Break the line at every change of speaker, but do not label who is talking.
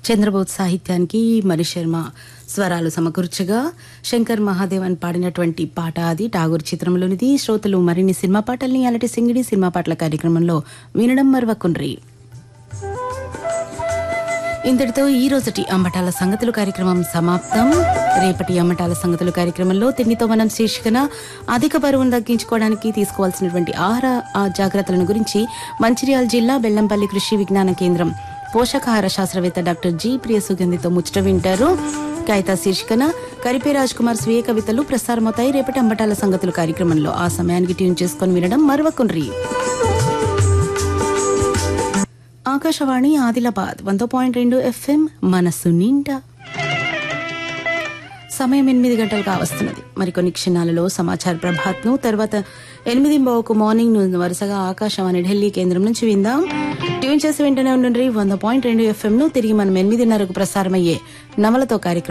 చంద్రబోస్ సాహిత్యానికి మణిశర్మ స్వరాలు సమకూర్చగా శంకర్ మహాదేవన్ పాడినటువంటి పాట అది ఠాగూర్ చిత్రంలోనిది. శ్రోతలు మరిన్ని సినిమా పాటల్ని అలాంటి సింగిడి సినిమా పాటల కార్యక్రమంలో వినడం మరవకుండ్రి. ఇంతటితో ఈ రోజుటి అంబటాల సంగతులు కార్యక్రమం సమాప్తం. రేపటి అంబటాల సంగతులు కార్యక్రమంలో తిండితో మనం శీర్షికన అధిక బరువును తగ్గించుకోవడానికి తీసుకోవాల్సినటువంటి ఆహార జాగ్రత్తలను గురించి మంచిర్యాల జిల్లా బెల్లంపల్లి కృషి విజ్ఞాన కేంద్రం పోషకాహార శాస్త్రవేత్త డాక్టర్ జి ప్రియ సుగంధితో ముచ్చట వింటారు. కవితా శీర్షికన కరిపే రాజ్ కుమార్ స్వీయ కవితలు ప్రసారమవుతాయి రేపటి అంబటాల సంగతులు కార్యక్రమంలో. ఆ సమయానికి ట్యూన్ చేసుకుని వినడం మరవకుండ్రి. ఆకాశవాణి ఆదిలాబాద్ 100.2 FM మనస్సు నిండా. సమయం 8 గంటలు కావస్తున్నది. మరికొన్ని క్షణాలలో సమాచార ప్రభాత్ ను, తర్వాత 8:15 మార్నింగ్ ను వరుసగా ఆకాశవాణి ఢిల్లీ కేంద్రం నుంచి విందాం. ట్యూన్ చేసి వెంటనే ఉండండి 100.2 FM ను. తిరిగి మనం 8:30కు ప్రసారమయ్యే నవలతో కార్యక్రమం